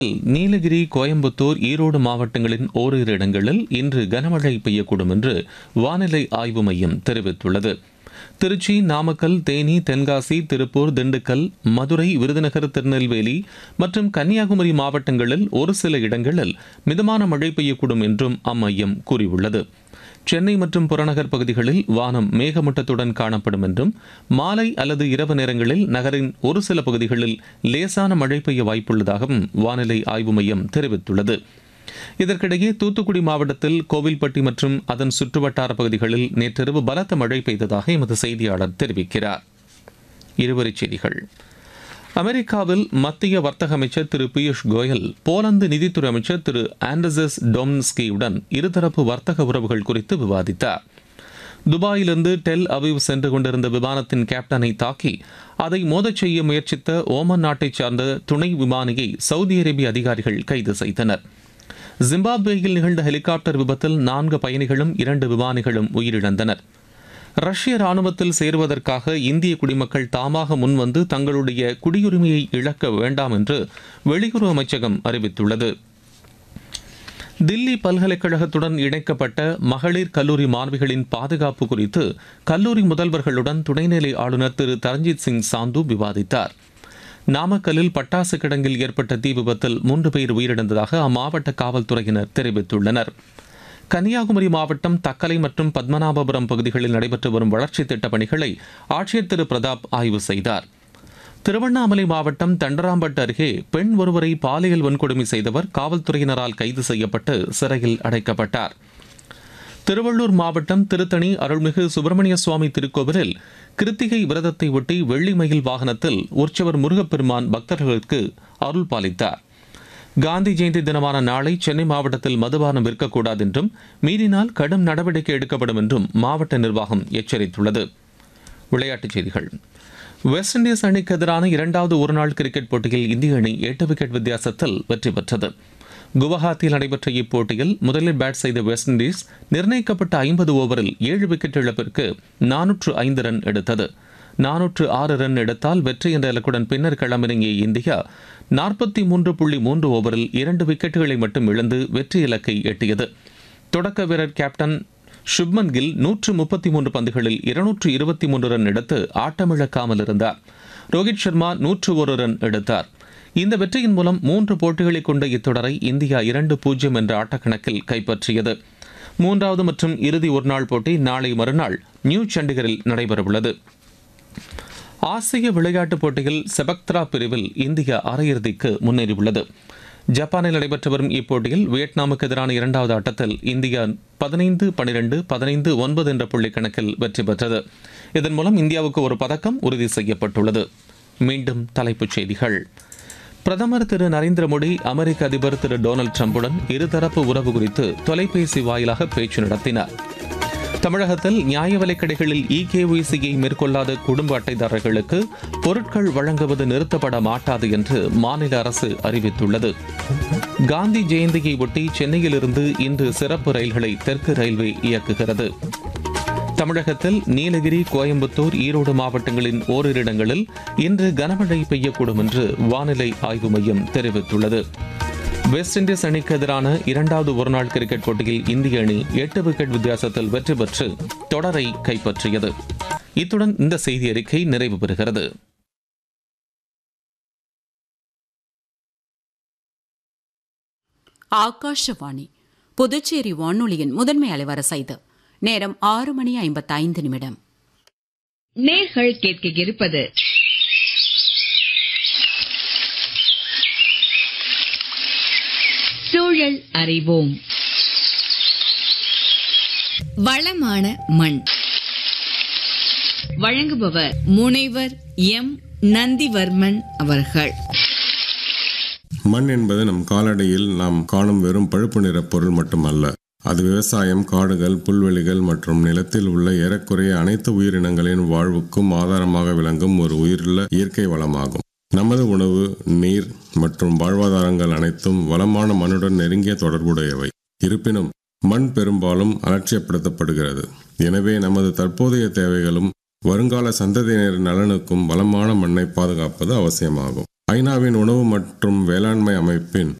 நீலகிரி, கோயம்புத்தூர், ஈரோடு மாவட்டங்களின் ஓரிரு இடங்களில் இன்று கனமழை பெய்யக்கூடும் என்று வானிலை ஆய்வு மையம் தெரிவித்துள்ளது. திருச்சி, நாமக்கல், தேனி, தென்காசி, திருப்பூர், திண்டுக்கல், மதுரை, விருதுநகர், திருநெல்வேலி மற்றும் கன்னியாகுமரி மாவட்டங்களில் ஒரு சில இடங்களில் மிதமான மழை பெய்யக்கூடும் என்றும் அம்மையம் கூறியுள்ளது. சென்னை மற்றும் புறநகர் பகுதிகளில் வானம் மேகமூட்டத்துடன் காணப்படும் என்றும் மாலை அல்லது இரவு நேரங்களில் நகரின் ஒரு சில பகுதிகளில் லேசான மழை பெய்ய வாய்ப்புள்ளதாகவும் வானிலை ஆய்வு மையம் தெரிவித்துள்ளது. இதற்கிடையே தூத்துக்குடி மாவட்டத்தில் கோவில்பட்டி மற்றும் அதன் சுற்றுவட்டார பகுதிகளில் நேற்றிரவு பலத்த மழை பெய்ததாக எமது செய்தியாளர் தெரிவிக்கிறார். இருவரிச் செய்திகள். அமெரிக்காவில் மத்திய வர்த்தக அமைச்சர் திரு பியூஷ் கோயல் போலந்து நிதித்துறை அமைச்சர் திரு ஆண்டர்சஸ் டொம்ஸ்கியுடன் இருதரப்பு வர்த்தக உறவுகள் குறித்து விவாதித்தார். துபாயிலிருந்து டெல் அவீவ் சென்று கொண்டிருந்த விமானத்தின் கேப்டனை தாக்கி அதை மோதச் செய்ய முயற்சித்த ஓமன் நாட்டைச் சார்ந்த துணை விமானியை சவுதி அரேபிய அதிகாரிகள் கைது செய்தனர். ஜிம்பாப்வேயில் நிகழ்ந்த ஹெலிகாப்டர் விபத்தில் 4 பயணிகளும் 2 விமானிகளும் உயிரிழந்தனர். ரஷ்ய ராணுவத்தில் சேருவதற்காக இந்திய குடிமக்கள் தாமாக முன்வந்து தங்களுடைய குடியுரிமையை இழக்க வேண்டாம் என்று வெளியுறவு அமைச்சகம் அறிவித்துள்ளது. தில்லி பல்கலைக்கழகத்துடன் இணைக்கப்பட்ட மகளிர் கல்லூரி மாணவிகளின் பாதுகாப்பு குறித்து கல்லூரி முதல்வர்களுடன் துணைநிலை ஆளுநர் திரு தரஞ்சித் சிங் சாந்து விவாதித்தார். நாமக்கல்லில் பட்டாசு கிடங்கில் ஏற்பட்ட தீ விபத்தில் 3 பேர் உயிரிழந்ததாக அம்மாவட்ட காவல்துறையினர் தெரிவித்துள்ளனர். கன்னியாகுமரி மாவட்டம் தக்கலை மற்றும் பத்மநாபபுரம் பகுதிகளில் நடைபெற்று வரும் வளர்ச்சித் திட்டப் பணிகளை ஆட்சியர் திரு பிரதாப் ஆய்வு செய்தார். திருவண்ணாமலை மாவட்டம் தண்டராம்பட்டு அருகே பெண் ஒருவரை பாலியல் வன்கொடுமை செய்தவர் காவல்துறையினரால் கைது செய்யப்பட்டு சிறையில் அடைக்கப்பட்டார். திருவள்ளூர் மாவட்டம் திருத்தணி அருள்மிகு சுப்பிரமணிய சுவாமி திருக்கோவிலில் கிருத்திகை விரதத்தை ஒட்டி வெள்ளி மயில் வாகனத்தில் உற்சவர் முருகப்பெருமான் பக்தர்களுக்கு அருள் பாலித்தார். காந்தி ஜெயந்தி தினமான நாளை சென்னை மாவட்டத்தில் மதுபானம் விற்கக்கூடாது என்றும் மீறினால் கடும் நடவடிக்கை எடுக்கப்படும் என்றும் மாவட்ட நிர்வாகம் எச்சரித்துள்ளது. விளையாட்டுச் செய்திகள். வெஸ்ட் இண்டீஸ் அணிக்கு எதிரான 2வது ஒருநாள் கிரிக்கெட் போட்டியில் இந்திய அணி 8 விக்கெட் வித்தியாசத்தில் வெற்றி பெற்றது. குவஹாத்தியில் நடைபெற்ற இப்போட்டியில் முதலில் பேட் செய்த வெஸ்ட் இண்டீஸ் நிர்ணயிக்கப்பட்ட 50 ஓவரில் 7 விக்கெட் இழப்பிற்கு 405 ரன் எடுத்தது. 406 ரன் எடுத்தால் வெற்றி என்ற இலக்குடன் பின்னர் களமிறங்கிய இந்தியா 43.3 ஓவரில் 2 விக்கெட்டுகளை மட்டும் இழந்து வெற்றி இலக்கை எட்டியது. தொடக்க வீரர் கேப்டன் சுப்மன் கில் 133 பந்துகளில் 223 ரன் எடுத்து ஆட்டமிழக்காமல் இருந்தார். ரோஹித் சர்மா 101 ரன் எடுத்தார். இந்த வெற்றியின் மூலம் 3 போட்டிகளை கொண்ட இத்தொடரை இந்தியா 2-0 என்ற ஆட்டக்கணக்கில் கைப்பற்றியது. 3வது மற்றும் இறுதி ஒருநாள் போட்டி நாளை மறுநாள் நியூ சண்டிகரில் நடைபெறவுள்ளது. ஆசிய விளையாட்டுப் போட்டியில் செபக்த்ரா பிரிவில் இந்தியா அரையிறுதிக்கு முன்னேறியுள்ளது. ஜப்பானில் நடைபெற்று வரும் இப்போட்டியில் வியட்நாமுக்கு எதிரான 2வது ஆட்டத்தில் இந்தியா 15-12, 15-9 என்ற புள்ளி கணக்கில் வெற்றி பெற்றது. இதன் மூலம் இந்தியாவுக்கு ஒரு பதக்கம் உறுதி செய்யப்பட்டுள்ளது. மீண்டும் தலைப்புச் செய்திகள். பிரதமர் திரு நரேந்திர மோடி அமெரிக்க அதிபர் திரு டொனால்டு டிரம்புடன் இருதரப்பு உறவு குறித்து தொலைபேசி வாயிலாக பேச்சு நடத்தினார். தமிழகத்தில் நியாய விலைக் கடைகளில் இகேஒய்சியை மேற்கொள்ளாத குடும்ப அட்டைதாரர்களுக்கு பொருட்கள் வழங்குவது நிறுத்தப்பட மாட்டாது என்று மாநில அரசு அறிவித்துள்ளது. காந்தி ஜெயந்தியை ஒட்டி சென்னையிலிருந்து இன்று சிறப்பு ரயில்களை தெற்கு ரயில்வே இயக்குகிறது. தமிழகத்தில் நீலகிரி, கோயம்புத்தூர், ஈரோடு மாவட்டங்களின் ஓரிரு இடங்களில் இன்று கனமழை பெய்யக்கூடும் என்று வானிலை ஆய்வு மையம் தெரிவித்துள்ளது. வெஸ்ட் இண்டீஸ் அணிக்கு எதிரான 2வது ஒருநாள் கிரிக்கெட் போட்டியில் இந்திய அணி 8 விக்கெட் வித்தியாசத்தில் வெற்றி பெற்று தொடரை கைப்பற்றியது. இத்துடன் இந்த செய்தி அறிக்கை நிறைவு பெறுகிறது. ஆகாஷவாணி புதுச்சேரி வானொலியின் முதன்மை அலைவரிசை இது. நேரம் 6:55. நேர்கள் கேட்க இருப்பது சூழல் அறிவோம். வளமான மண். வழங்குபவர் முனைவர் எம் நந்திவர்மன் அவர்கள். மண் என்பது நம் காலடியில் நாம் காணும் வெறும் பழுப்பு நிற பொருள் மட்டுமல்ல. அது விவசாயம், காடுகள், புல்வெளிகள் மற்றும் நிலத்தில் உள்ள ஏறக்குறைய அனைத்து உயிரினங்களின் வாழ்வுக்கும் ஆதாரமாக விளங்கும் ஒரு உயிருள்ள இயற்கை வளமாகும். நமது உணவு, நீர் மற்றும் வாழ்வாதாரங்கள் அனைத்தும் வளமான மண்ணுடன் நெருங்கிய தொடர்புடையவை. இருப்பினும் மண் பெரும்பாலும் அலட்சியப்படுத்தப்படுகிறது. எனவே நமது தற்போதைய தேவைகளும் வருங்கால சந்ததியினர் நலனுக்கும் வளமான மண்ணை பாதுகாப்பது அவசியமாகும். ஐநாவின் உணவு மற்றும் வேளாண்மை அமைப்பின்